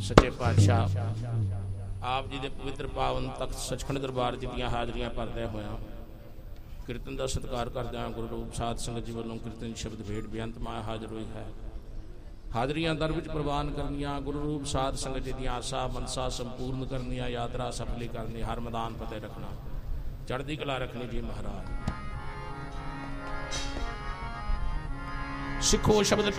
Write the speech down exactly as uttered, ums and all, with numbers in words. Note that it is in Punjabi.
ਸੱਚੇ ਪਾਤਸ਼ਾਹ ਆਪ ਜੀ ਦੇ ਪਵਿੱਤਰ ਪਾਵਨ ਤਖਤ ਸੱਚਖੰਡ ਦਰਬਾਰ ਜੀ ਦੀਆਂ ਹਾਜ਼ਰੀਆਂ ਭਰਦਿਆਂ ਹੋਇਆਂ ਕੀਰਤਨ ਦਾ ਸਤਿਕਾਰ ਕਰਦਿਆਂ ਗੁਰੂ ਰੂਪ ਸਾਧ ਸੰਗਤ ਜੀ ਵੱਲੋਂ ਕੀਰਤਨ ਸ਼ਬਦ ਭੇਟ ਬੇਅੰਤ ਮਾਇਆ ਹਾਜ਼ਰ ਹੋਈ ਹੈ। ਹਾਜ਼ਰੀਆਂ ਦਰ ਵਿੱਚ ਪ੍ਰਵਾਨ ਕਰਨੀਆਂ, ਗੁਰੂ ਰੂਪ ਸਾਧ ਸੰਗਤ ਜੀ ਦੀਆਂ ਆਸਾ ਮਨਸਾ ਸੰਪੂਰਨ ਕਰਨੀਆਂ, ਯਾਤਰਾ ਸਫਲੀ ਕਰਨੀ, ਹਰ ਮੈਦਾਨ ਫਤਿਹ ਰੱਖਣਾ, ਚੜ੍ਹਦੀ ਕਲਾ ਰੱਖਣੀ ਜੀ ਮਹਾਰਾਜ। ਸਿੱਖੋ ਸ਼ਬਦ